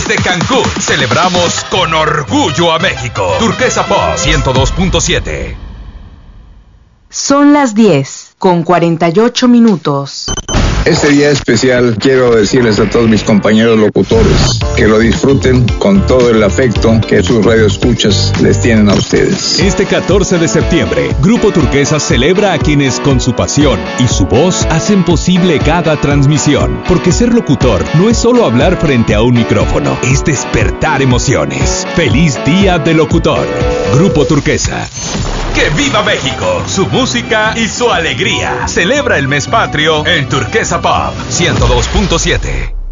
Desde Cancún, celebramos con orgullo a México. Turquesa Pop 102.7. Son las 10:48. Este día especial quiero decirles a todos mis compañeros locutores que lo disfruten con todo el afecto que sus radioescuchas les tienen a ustedes. Este 14 de septiembre, Grupo Turquesa celebra a quienes con su pasión y su voz hacen posible cada transmisión. Porque ser locutor no es solo hablar frente a un micrófono, es despertar emociones. ¡Feliz Día del Locutor! Grupo Turquesa. ¡Que viva México! Su música y su alegría. Celebra el mes patrio en Turquesa Pop 102.7.